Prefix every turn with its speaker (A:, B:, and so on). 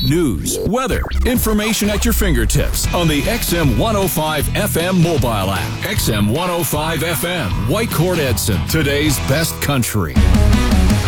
A: news, weather, information at your fingertips on the XM 105 FM mobile app. XM 105 FM, Whitecourt Edson, today's best country.